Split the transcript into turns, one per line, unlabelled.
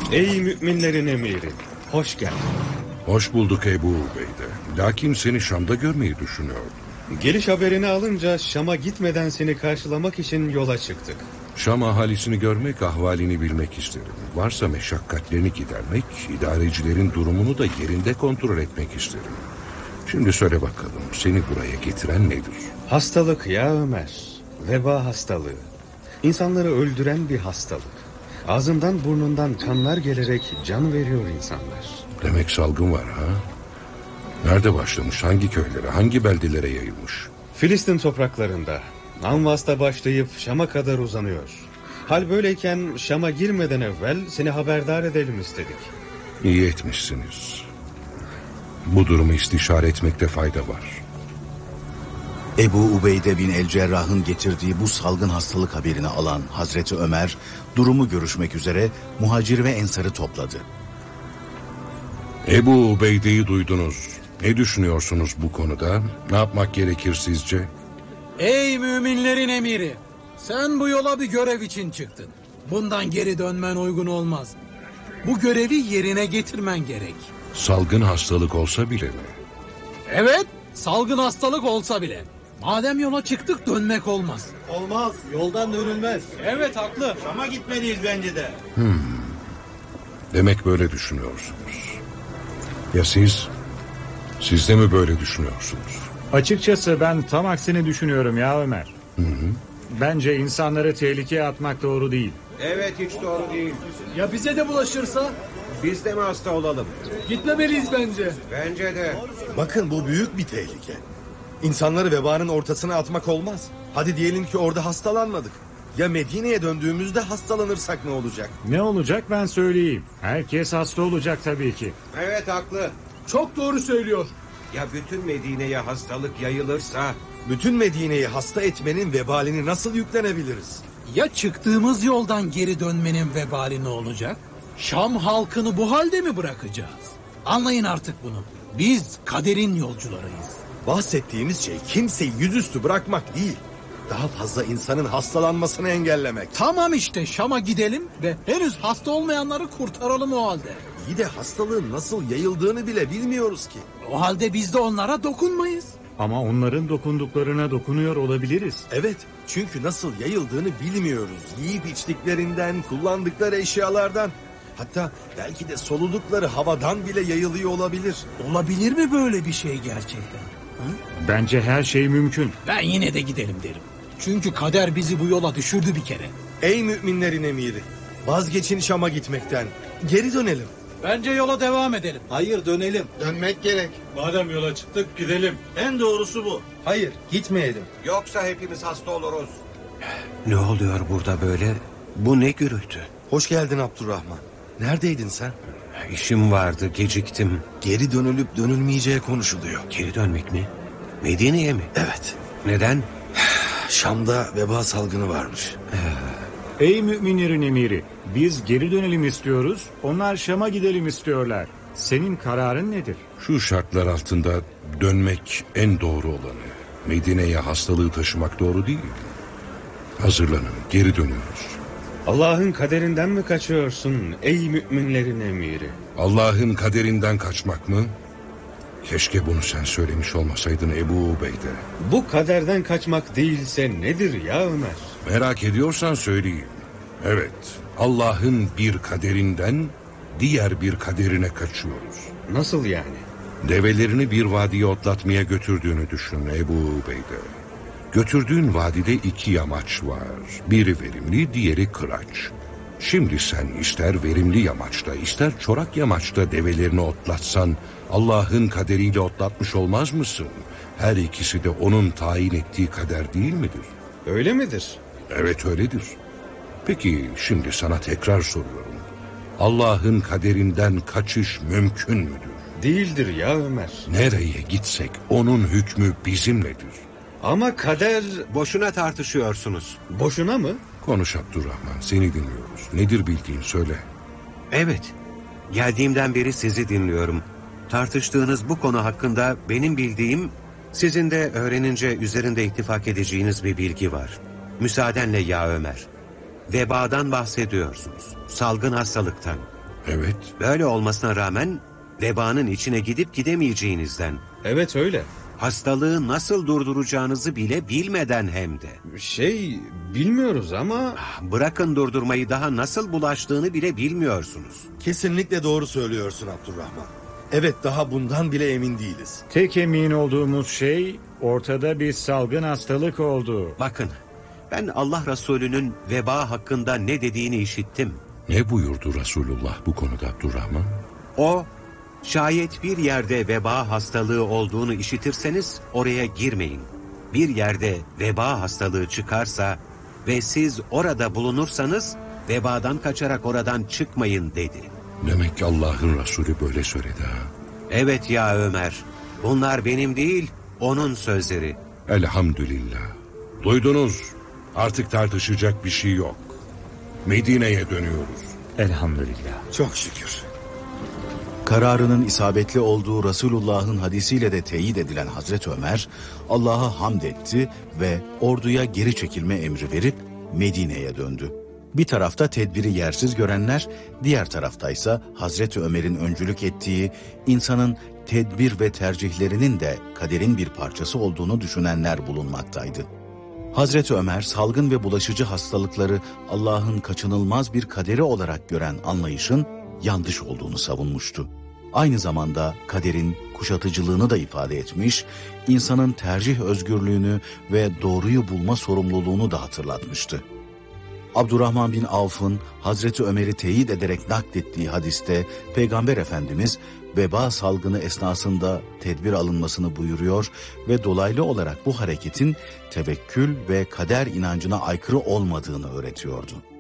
Ey müminlerin emiri, hoş geldin.
Hoş bulduk Ebu Ubeyde. Lakin seni Şam'da görmeyi düşünüyordum.
Geliş haberini alınca Şam'a gitmeden seni karşılamak için yola çıktık.
Şam ahalisini görmek, ahvalini bilmek isterim. Varsa meşakkatlerini gidermek, idarecilerin durumunu da yerinde kontrol etmek isterim. Şimdi söyle bakalım, seni buraya getiren nedir?
Hastalık ya Ömer, veba hastalığı. İnsanları öldüren bir hastalık. Ağzından burnundan kanlar gelerek can veriyor insanlar.
Demek salgın var ha? Nerede başlamış, hangi köylere, hangi beldelere yayılmış?
Filistin topraklarında. Anvas'ta başlayıp Şam'a kadar uzanıyor. Hal böyleyken Şam'a girmeden evvel seni haberdar edelim istedik.
İyi etmişsiniz. Bu durumu istişare etmekte fayda var.
Ebu Ubeyde bin el-Cerrah'ın getirdiği bu salgın hastalık haberini alan Hazreti Ömer, durumu görüşmek üzere muhacir ve ensarı topladı.
Ebu Ubeyde'yi duydunuz. Ne düşünüyorsunuz bu konuda? Ne yapmak gerekir sizce?
Ey müminlerin emiri! Sen bu yola bir görev için çıktın. Bundan geri dönmen uygun olmaz. Bu görevi yerine getirmen gerek.
Salgın hastalık olsa bile mi?
Evet, salgın hastalık olsa bile. Madem yola çıktık dönmek olmaz.
Olmaz. Yoldan dönülmez.
Evet, haklı.
Şam'a gitmeliyiz bence de.
Demek böyle düşünüyorsunuz. Ya siz? Siz de mi böyle düşünüyorsunuz?
Açıkçası ben tam aksini düşünüyorum ya Ömer. Bence insanları tehlikeye atmak doğru değil.
Evet, hiç doğru değil.
Ya bize de bulaşırsa?
Biz de mi hasta olalım?
Gitmemeliyiz bence.
Bence de.
Bakın bu büyük bir tehlike. İnsanları vebanın ortasına atmak olmaz. Hadi diyelim ki orada hastalanmadık. Ya Medine'ye döndüğümüzde hastalanırsak ne olacak?
Ne olacak ben söyleyeyim. Herkes hasta olacak tabii ki.
Evet, haklı.
Çok doğru söylüyor.
Ya bütün Medine'ye hastalık yayılırsa?
Bütün Medine'yi hasta etmenin vebalini nasıl yüklenebiliriz?
Ya çıktığımız yoldan geri dönmenin vebali ne olacak? Şam halkını bu halde mi bırakacağız? Anlayın artık bunu. Biz kaderin yolcularıyız.
Bahsettiğimiz şey kimseyi yüzüstü bırakmak değil. Daha fazla insanın hastalanmasını engellemek.
Tamam işte Şam'a gidelim ve henüz hasta olmayanları kurtaralım o halde.
İyi de hastalığın nasıl yayıldığını bile bilmiyoruz ki.
O halde biz de onlara dokunmayız.
Ama onların dokunduklarına dokunuyor olabiliriz.
Evet, çünkü nasıl yayıldığını bilmiyoruz. Yiyip içtiklerinden, kullandıkları eşyalardan... Hatta belki de soludukları havadan bile yayılıyor olabilir.
Olabilir mi böyle bir şey gerçekten?
Bence her şey mümkün.
Ben yine de gidelim derim. Çünkü kader bizi bu yola düşürdü bir kere.
Ey müminlerin emiri, vazgeçin Şam'a gitmekten. Geri dönelim.
Bence yola devam edelim.
Hayır, dönelim.
Dönmek gerek.
Madem yola çıktık gidelim.
En doğrusu bu.
Hayır, gitmeyelim.
Yoksa hepimiz hasta oluruz.
Ne oluyor burada böyle? Bu ne gürültü?
Hoş geldin Abdurrahman. Neredeydin sen?
İşim vardı, geciktim.
Geri dönülüp dönülmeyeceği konuşuluyor.
Geri dönmek mi? Medine'ye mi?
Evet,
Neden?
Şam'da veba salgını varmış.
Ey müminlerin emiri, biz geri dönelim istiyoruz, onlar Şam'a gidelim istiyorlar. Senin kararın nedir?
Şu şartlar altında dönmek en doğru olanı. Medine'ye hastalığı taşımak doğru değil. Hazırlanın, geri dönüyoruz.
Allah'ın kaderinden mi kaçıyorsun ey müminlerin emiri?
Allah'ın kaderinden kaçmak mı? Keşke bunu sen söylemiş olmasaydın Ebu Ubeyde.
Bu kaderden kaçmak değilse nedir ya Ömer?
Merak ediyorsan söyleyeyim. Evet, Allah'ın bir kaderinden diğer bir kaderine kaçıyoruz.
Nasıl yani?
Develerini bir vadiye otlatmaya götürdüğünü düşün Ebu Ubeyde. Götürdüğün vadide iki yamaç var. Biri verimli, diğeri kıraç. Şimdi sen ister verimli yamaçta, ister çorak yamaçta develerini otlatsan Allah'ın kaderiyle otlatmış olmaz mısın? Her ikisi de onun tayin ettiği kader değil midir?
Öyle midir?
Evet, öyledir. Peki şimdi sana tekrar soruyorum. Allah'ın kaderinden kaçış mümkün müdür?
Değildir ya Ömer.
Nereye gitsek onun hükmü bizimledir.
Ama kader...
Boşuna tartışıyorsunuz.
Boşuna mı?
Konuş Abdurrahman, seni dinliyoruz. Nedir bildiğin söyle.
Evet, geldiğimden beri sizi dinliyorum. Tartıştığınız bu konu hakkında benim bildiğim, sizin de öğrenince üzerinde ittifak edeceğiniz bir bilgi var. Müsaadenle ya Ömer. Vebadan bahsediyorsunuz. Salgın hastalıktan.
Evet.
Böyle olmasına rağmen vebanın içine gidip gidemeyeceğinizden,
Evet öyle.
hastalığı nasıl durduracağınızı bile bilmeden hem de.
Bilmiyoruz ama...
Bırakın durdurmayı, daha nasıl bulaştığını bile bilmiyorsunuz.
Kesinlikle doğru söylüyorsun Abdurrahman. Evet, daha bundan bile emin değiliz.
Tek emin olduğumuz şey ortada bir salgın hastalık oldu.
Bakın, ben Allah Resulü'nün veba hakkında ne dediğini işittim.
Ne buyurdu Resulullah bu konuda Abdurrahman?
O, şayet bir yerde veba hastalığı olduğunu işitirseniz oraya girmeyin. Bir yerde veba hastalığı çıkarsa ve siz orada bulunursanız vebadan kaçarak oradan çıkmayın dedi.
Demek ki Allah'ın Resulü böyle söyledi ha.
Evet ya Ömer, bunlar benim değil, onun sözleri.
Elhamdülillah. Duydunuz. Artık tartışacak bir şey yok. Medine'ye dönüyoruz.
Elhamdülillah.
Çok şükür.
Kararının isabetli olduğu Resulullah'ın hadisiyle de teyit edilen Hazreti Ömer, Allah'a hamd etti ve orduya geri çekilme emri verip Medine'ye döndü. Bir tarafta tedbiri yersiz görenler, diğer taraftaysa Hazreti Ömer'in öncülük ettiği, insanın tedbir ve tercihlerinin de kaderin bir parçası olduğunu düşünenler bulunmaktaydı. Hazreti Ömer, salgın ve bulaşıcı hastalıkları Allah'ın kaçınılmaz bir kaderi olarak gören anlayışın yanlış olduğunu savunmuştu. Aynı zamanda kaderin kuşatıcılığını da ifade etmiş, insanın tercih özgürlüğünü ve doğruyu bulma sorumluluğunu da hatırlatmıştı. Abdurrahman bin Avf'ın Hazreti Ömer'i teyit ederek naklettiği hadiste Peygamber Efendimiz veba salgını esnasında tedbir alınmasını buyuruyor ve dolaylı olarak bu hareketin tevekkül ve kader inancına aykırı olmadığını öğretiyordu.